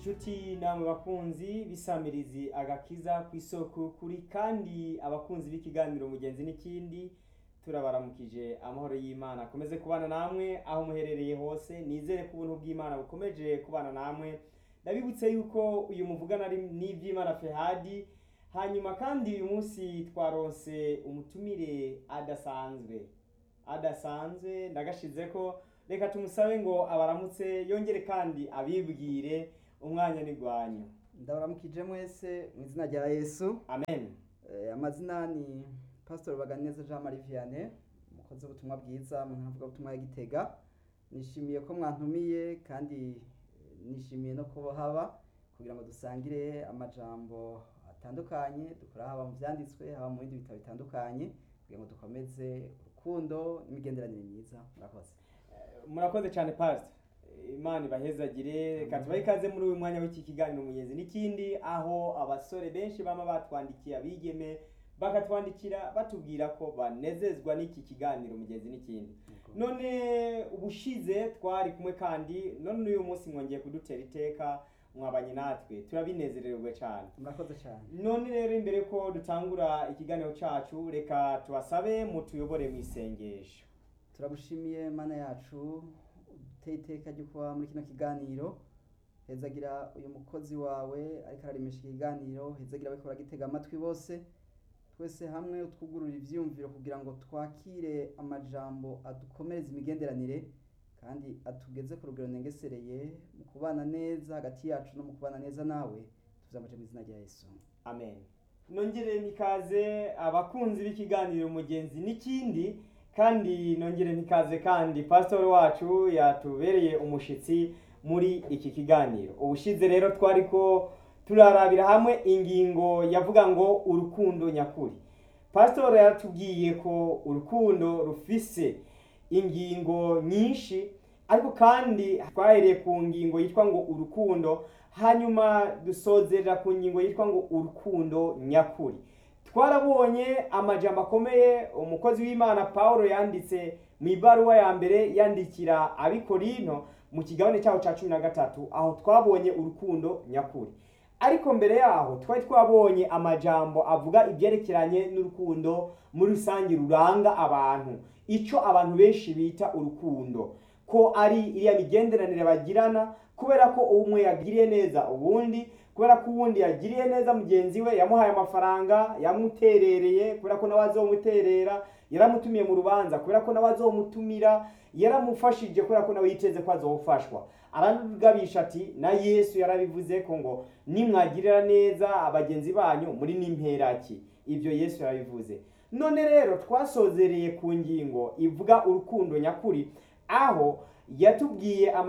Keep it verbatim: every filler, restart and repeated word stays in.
Inshuti namwe bakunzi bisamirizi agakiza kw'isoko kuri kandi abakunzi b'ikiganiro mugenzi n'ikindi turabaramukije amahoro y'Imana akomeze kubana namwe aho muherereye hose nizere ko ubuntu bw'Imana bukomeje kubana namwe ndabibutse yuko uyu muvugana ari n'ivy'Imana Fehadi hanyuma kandi uyu munsi twaronse umutumire adasanzwe adasanzwe ndagashizeko reka tumusabe ngo abaramutse yongere kandi abibwire umwanya n'igwanyu. Ndabaramukije mwese mu izina rya Yesu. Amen. Eh, amazina ni Pastor Baganeza Jean Marie Vianney, umukozi w'ubutumwa bwiza mu ntavuga ubutumwa ya Gitega. Nishimiye ko mwantumiye kandi nishimiye no kuba haba kugira ngo dusangire amajambo atandukanye dukora haba mu vyanditswe haba mu bindi bitabo bitandukanye kugira ngo dukomeze urukundo n'imigenderanire myiza. Murakoze. Murakoze cyane Pastor. Imana ibahezagire reka tubahe ikaze muri uyu mwanya w'iki kiganiro mugenzi n'ikindi aho abasore benshi bama batwandikiye abigeme bakatwandikira batubwira ko banezezwa n'iki kiganiro mugenzi n'ikindi. None ubushize twari kumwe kandi none uyu munsi mwongeye kudutera iteka mwabanye natwe turabinezererwa cyane. Murakoze cyane. None rero imbere ko dutangura ikiganiro cacu reka tubasabe mutuyobore mu isengesho. Turagushimiye Mana yacu iteka ryo kuba muri kino kiganiro hezagira uyu mukozi wawe ariko ararimisha ikiganiro hezagira abiko baragitega amatwi bose twese hamwe utwugurura ivyumviro kugira ngo twakire amajambo adukomereza imigenderanire kandi atugeze ku rugero nengesereye mu kubana neza hagati yacu no mu kubana neza nawe tuzamaje mu izina rya Yesu. Amen. Nongere mikaze abakunzi b'ikiganiro mugenzi n'ikindi kandi nongere mikaze kandi pastor wacu yatubereye umushitsi muri iki kiganiro. Ubushize rero twariko turarabira hamwe ingingo yavuga ngo urukundo nyakuri. Pastor yatubwiye ko urukundo rufise ingingo nyinshi ariko kandi twahereye ku ngingo yitwa ngo urukundo hanyuma dusozerera ku ngingo yitwa ngo urukundo nyakuri. Twarabonye amajambo akomeye umukozi w'Imana Paulo yanditse mu ibaruwa ya mbere yandikira abikorinto mu kigabane cyaho ca cumi na gatatu aho twabonye urukundo nyakuri. Ariko mbere yaho twari twabonye amajambo avuga ibyerekeranye n'urukundo muri rusange ruranga abantu, ico abantu benshi bita urukundo, ko ari iriya migenderanire bagirana kubera ko umwe yagiriye neza ubundi, kubera ko uwundi yagiriye neza mugenzi we yamuhaye amafaranga yamuterereye kubera ko nawe azomuterera, yaramutumiye mu rubanza kubera ko nawe azomutumira, yaramufashije kubera ko nawe yiteze ko azofashwa. Arabigabisha ati na Yesu yarabivuze ko ngo nimwagirira neza abagenzi banyu muri nimperaki. Ibyo Yesu yarabivuze. None rero twasozereye ku ngingo ivuga urukundo nyakuri aho yatubwiye